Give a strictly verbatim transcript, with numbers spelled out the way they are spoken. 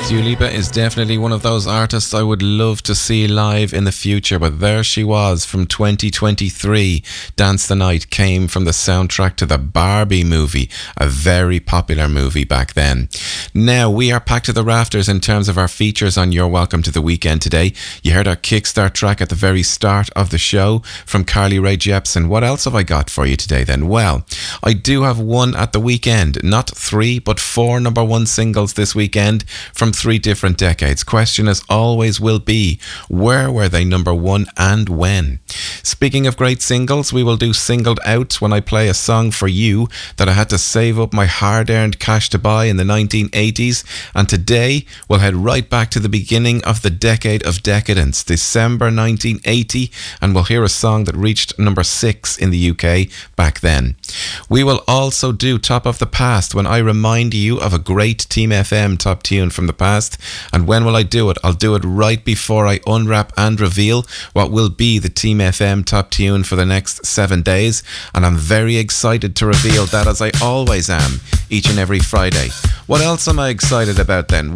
Dua Lipa is definitely one of those artists I would love to see live in the future, but there she was from twenty twenty-three. Dance the Night came from the soundtrack to the Barbie movie, a very popular movie back then. Now, we are packed to the rafters in terms of our features on You're Welcome to the Weekend today. You heard our Kickstart track at the very start of the show from Carly Rae Jepsen. What else have I got for you today then? Well, I do have one at the weekend, not three, but four number one singles this weekend from three different decades. Question as always will be, where were they number one and when? Speaking of great singles, we will do Singled Out when I play a song for you that I had to save up my hard-earned cash to buy in the nineteen eighties, and today we'll head right back to the beginning of the decade of decadence, December nineteen eighty, and we'll hear a song that reached number six in the U K back then. We will also do Top of the Past when I remind you of a great Team F M top tune from the past. And when will I do it? I'll do it right before I unwrap and reveal what will be the Team F M top tune for the next seven days. And I'm very excited to reveal that, as I always am, each and every Friday. What else am I excited about then?